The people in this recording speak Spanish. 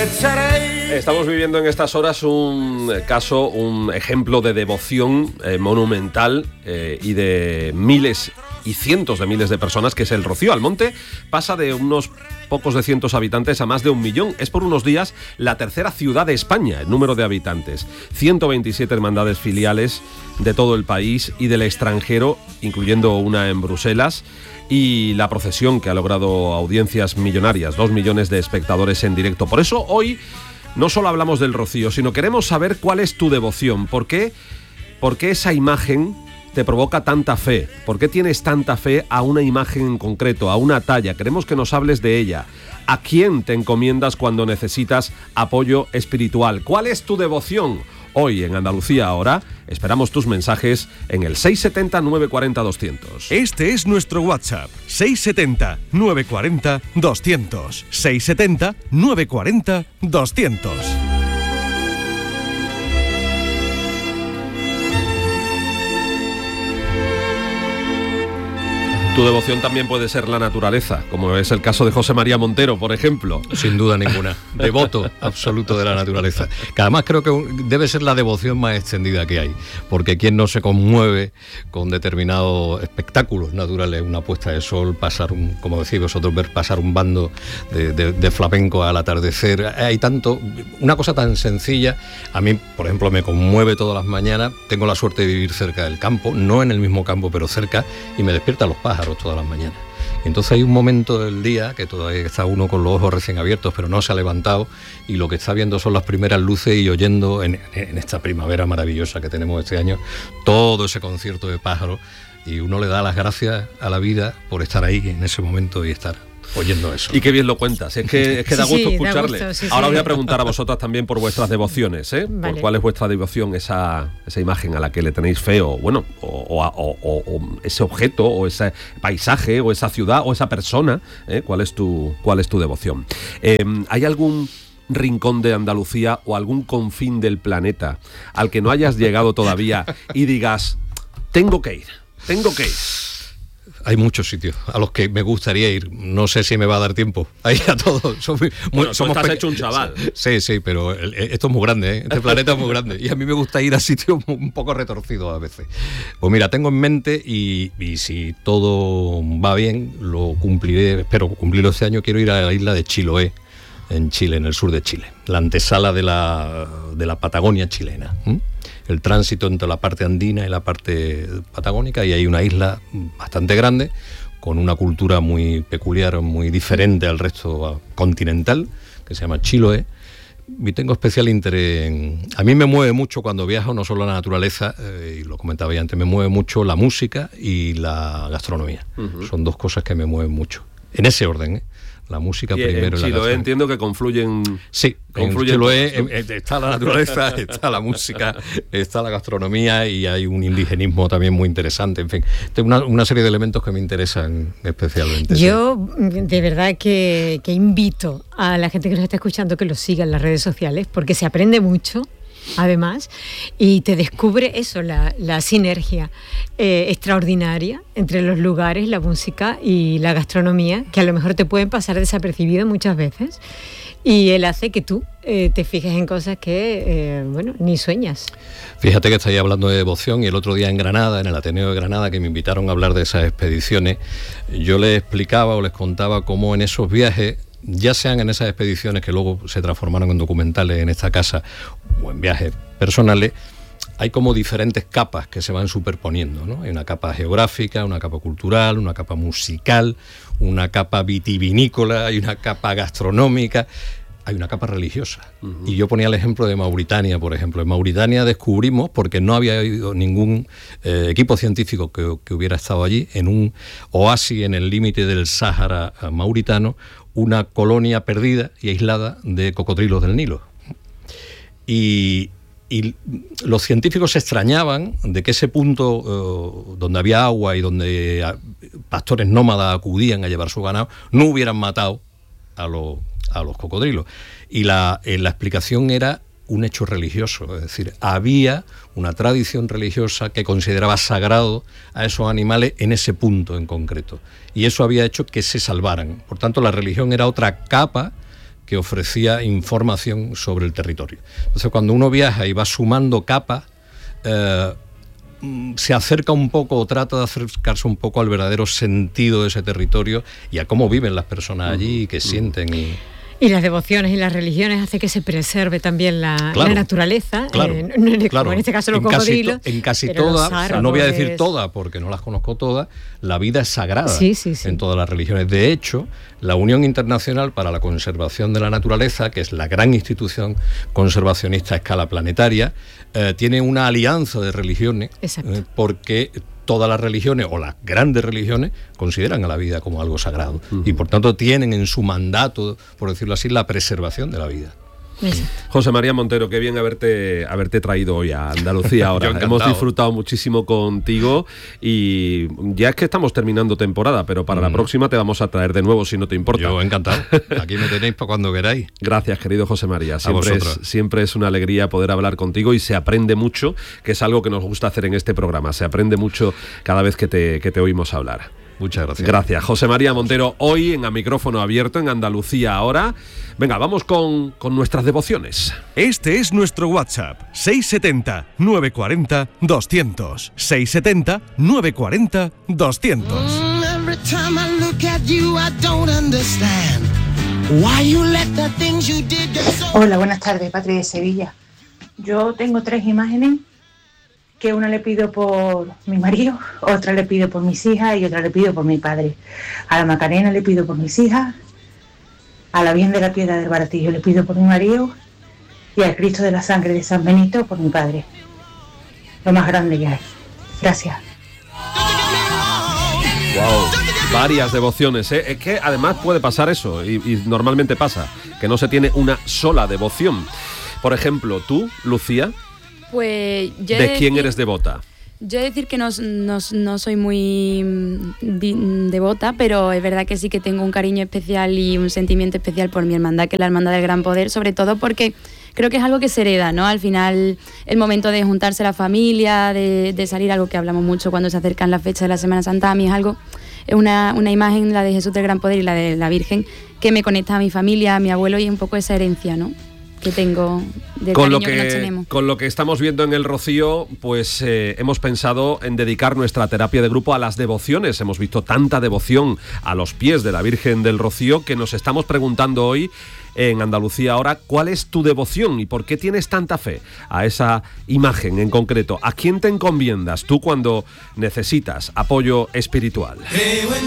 Estamos viviendo en estas horas un caso, un ejemplo de devoción monumental y de miles y cientos de miles de personas, que es el Rocío Almonte. Pasa de unos pocos de cientos habitantes a más de 1 millón. Es por unos días la tercera ciudad de España en número de habitantes. 127 hermandades filiales de todo el país y del extranjero, incluyendo una en Bruselas. Y la procesión que ha logrado audiencias millonarias, 2 millones de espectadores en directo. Por eso hoy no solo hablamos del Rocío, sino queremos saber cuál es tu devoción. ¿Por qué esa imagen te provoca tanta fe? ¿Por qué tienes tanta fe a una imagen en concreto, a una talla? Queremos que nos hables de ella. ¿A quién te encomiendas cuando necesitas apoyo espiritual? ¿Cuál es tu devoción? Hoy en Andalucía Ahora esperamos tus mensajes en el 670-940-200. Este es nuestro WhatsApp, 670-940-200. 670-940-200. Tu devoción también puede ser la naturaleza, como es el caso de José María Montero, por ejemplo. Sin duda ninguna. Devoto absoluto de la naturaleza. Que además creo que debe ser la devoción más extendida que hay. Porque quien no se conmueve con determinados espectáculos naturales, una puesta de sol, como decís vosotros, ver pasar un bando de flamenco al atardecer. Hay tanto, una cosa tan sencilla. A mí, por ejemplo, me conmueve todas las mañanas. Tengo la suerte de vivir cerca del campo, no en el mismo campo, pero cerca, y me despiertan los pájaros todas las mañanas. Entonces hay un momento del día que todavía está uno con los ojos recién abiertos, pero no se ha levantado, y lo que está viendo son las primeras luces y oyendo en esta primavera maravillosa que tenemos este año, todo ese concierto de pájaros, y uno le da las gracias a la vida por estar ahí en ese momento y estar oyendo eso. Y qué bien lo cuentas, es que da gusto escucharle. Da gusto, Ahora voy a preguntar a vosotras también por vuestras devociones, ¿eh? Vale. Por cuál es vuestra devoción, esa imagen a la que le tenéis fe, o ese objeto, o ese paisaje, o esa ciudad, o esa persona, ¿eh? ¿Cuál es tu devoción? ¿Hay algún rincón de Andalucía o algún confín del planeta al que no hayas llegado todavía y digas, tengo que ir? Hay muchos sitios a los que me gustaría ir. No sé si me va a dar tiempo a ir a todos. Somos estás hecho un chaval. Sí, pero esto es muy grande, ¿eh? Este planeta es muy grande. Y a mí me gusta ir a sitios un poco retorcidos a veces. Pues mira, tengo en mente, y si todo va bien, lo cumpliré. Espero cumplirlo este año. Quiero ir a la isla de Chiloé, en Chile, en el sur de Chile. La antesala de la Patagonia chilena. El tránsito entre la parte andina y la parte patagónica, y hay una isla bastante grande con una cultura muy peculiar, muy diferente al resto continental, que se llama Chiloé. Y tengo especial interés a mí me mueve mucho cuando viajo, no solo la naturaleza, y lo comentaba ya antes, me mueve mucho la música y la gastronomía. Son dos cosas que me mueven mucho, en ese orden, ¿eh? La música primero y la gastronomía. Chiloé entiendo que confluyen. Sí, en Chiloé está la naturaleza, está la música, está la gastronomía, y hay un indigenismo también muy interesante. En fin, tengo una serie de elementos que me interesan especialmente. Yo de verdad que invito a la gente que nos está escuchando que lo siga en las redes sociales, porque se aprende mucho, además, y te descubre eso, la sinergia extraordinaria entre los lugares, la música y la gastronomía, que a lo mejor te pueden pasar desapercibido muchas veces, y él hace que tú te fijes en cosas que, ni sueñas. Fíjate que estáis hablando de devoción, y el otro día en Granada, en el Ateneo de Granada, que me invitaron a hablar de esas expediciones, yo les explicaba o les contaba cómo en esos viajes, ya sean en esas expediciones que luego se transformaron en documentales en esta casa, o en viajes personales, hay como diferentes capas que se van superponiendo, ¿no? Hay una capa geográfica, una capa cultural, una capa musical, una capa vitivinícola, hay una capa gastronómica, hay una capa religiosa. Y yo ponía el ejemplo de Mauritania, por ejemplo. En Mauritania descubrimos, porque no había habido ningún equipo científico que hubiera estado allí, en un oasis en el límite del Sáhara mauritano, una colonia perdida y aislada de cocodrilos del Nilo. Y los científicos se extrañaban de que ese punto donde había agua y donde pastores nómadas acudían a llevar su ganado, no hubieran matado a los cocodrilos. Y la explicación era un hecho religioso, es decir, había una tradición religiosa que consideraba sagrado a esos animales en ese punto en concreto, y eso había hecho que se salvaran. Por tanto, la religión era otra capa que ofrecía información sobre el territorio. Entonces, cuando uno viaja y va sumando capas, se acerca un poco o trata de acercarse un poco al verdadero sentido de ese territorio y a cómo viven las personas allí y qué sienten. Y las devociones y las religiones hacen que se preserve también la naturaleza, claro, como en este caso los cocodrilos. En casi todas, o sea, no voy a decir todas porque no las conozco todas, la vida es sagrada en todas las religiones. De hecho, la Unión Internacional para la Conservación de la Naturaleza, que es la gran institución conservacionista a escala planetaria, tiene una alianza de religiones porque todas las religiones, o las grandes religiones, consideran a la vida como algo sagrado. Y por tanto tienen en su mandato, por decirlo así, la preservación de la vida. José María Montero, qué bien haberte traído hoy a Andalucía ahora. Hemos disfrutado muchísimo contigo y ya es que estamos terminando temporada, pero para la próxima te vamos a traer de nuevo si no te importa. Yo encantado. Aquí me tenéis para cuando queráis. Gracias, querido José María. Siempre es una alegría poder hablar contigo y se aprende mucho, que es algo que nos gusta hacer en este programa. Se aprende mucho cada vez que te oímos hablar. Muchas gracias. Gracias, José María Montero, hoy en A Micrófono Abierto en Andalucía Ahora. Venga, vamos con nuestras devociones. Este es nuestro WhatsApp, 670-940-200. 670-940-200. Hola, buenas tardes, Patri de Sevilla. Yo tengo 3 imágenes, que una le pido por mi marido, otra le pido por mis hijas y otra le pido por mi padre. A la Macarena le pido por mis hijas, a la Virgen de la Piedra del Baratillo le pido por mi marido y al Cristo de la Sangre de San Benito por mi padre. Lo más grande que hay. Gracias. Wow, varias devociones, ¿eh? Es que además puede pasar eso, y normalmente pasa, que no se tiene una sola devoción. Por ejemplo, tú, Lucía, pues yo ¿de quién eres devota? Yo he de decir que no soy muy devota, pero es verdad que sí que tengo un cariño especial y un sentimiento especial por mi hermandad, que es la Hermandad del Gran Poder, sobre todo porque creo que es algo que se hereda, ¿no? Al final, el momento de juntarse la familia, de salir, algo que hablamos mucho cuando se acercan las fechas de la Semana Santa, a mí es una imagen, la de Jesús del Gran Poder y la de la Virgen, que me conecta a mi familia, a mi abuelo, y un poco esa herencia, ¿no?, que tengo de cariño que nos tenemos. Con lo que estamos viendo en el Rocío, pues hemos pensado en dedicar nuestra terapia de grupo a las devociones. Hemos visto tanta devoción a los pies de la Virgen del Rocío que nos estamos preguntando hoy en Andalucía Ahora, ¿cuál es tu devoción y por qué tienes tanta fe a esa imagen en concreto? ¿A quién te encomiendas tú cuando necesitas apoyo espiritual?